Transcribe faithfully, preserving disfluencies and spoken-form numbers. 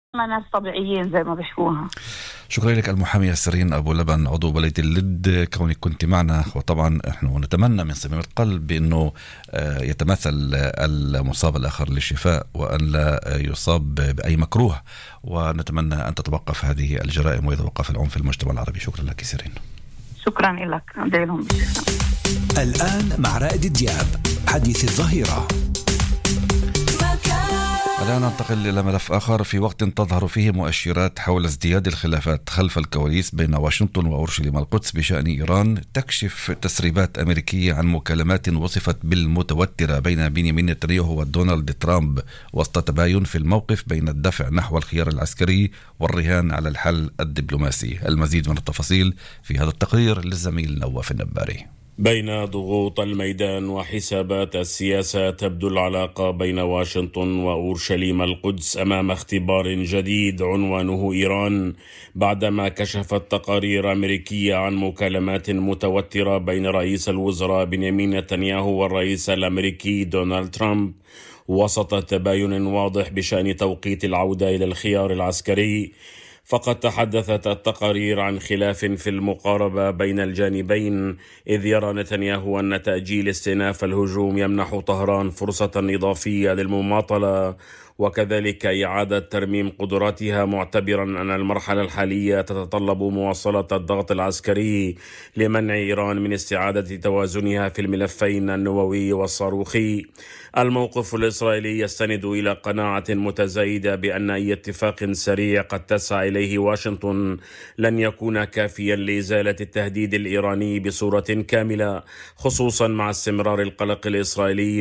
ما ناس طبيعيين زي ما بيحكوها. شكرا لك المحامية سيرين أبو لبن عضو بلدية اللد كونك كنت معنا. وطبعا نحن نتمنى من صميم القلب بأنه يتمثل المصاب الآخر للشفاء وأن لا يصاب بأي مكروه، ونتمنى أن تتوقف هذه الجرائم ويتوقف العنف في المجتمع العربي. شكرا لك سيرين. شكرا لك. أدعيلهم بالشفاء. الآن مع رائد دياب حديث الظهيرة. الآن ننتقل إلى ملف آخر. في وقت تظهر فيه مؤشرات حول ازدياد الخلافات خلف الكواليس بين واشنطن وأورشليم القدس بشأن إيران، تكشف تسريبات أمريكية عن مكالمات وصفت بالمتوترة بين بنيامين نتنياهو ودونالد ترامب وسط تباين في الموقف بين الدفع نحو الخيار العسكري والرهان على الحل الدبلوماسي. المزيد من التفاصيل في هذا التقرير للزميل نواف النباري. بين ضغوط الميدان وحسابات السياسة تبدو العلاقة بين واشنطن وأورشليم القدس أمام اختبار جديد عنوانه إيران، بعدما كشفت تقارير أمريكية عن مكالمات متوترة بين رئيس الوزراء بنيامين نتنياهو والرئيس الأمريكي دونالد ترامب وسط تباين واضح بشأن توقيت العودة إلى الخيار العسكري. فقد تحدثت التقارير عن خلاف في المقاربة بين الجانبين، إذ يرى نتنياهو أن تأجيل استئناف الهجوم يمنح طهران فرصة إضافية للمماطلة وكذلك إعادة ترميم قدراتها، معتبرا أن المرحلة الحالية تتطلب مواصلة الضغط العسكري لمنع إيران من استعادة توازنها في الملفين النووي والصاروخي. الموقف الإسرائيلي يستند إلى قناعة متزايدة بأن أي اتفاق سريع قد تسعى إليه واشنطن لن يكون كافيا لإزالة التهديد الإيراني بصورة كاملة، خصوصا مع استمرار القلق الإسرائيلي